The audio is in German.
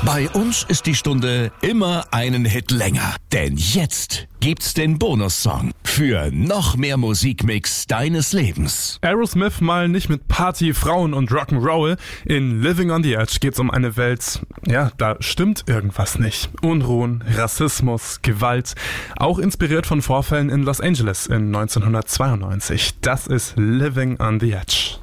Bei uns ist die Stunde immer einen Hit länger. Denn jetzt gibt's den Bonussong für noch mehr Musikmix deines Lebens. Aerosmith mal nicht mit Party, Frauen und Rock'n'Roll. In Living on the Edge geht's um eine Welt, ja, da stimmt irgendwas nicht. Unruhen, Rassismus, Gewalt. Auch inspiriert von Vorfällen in Los Angeles in 1992. Das ist Living on the Edge.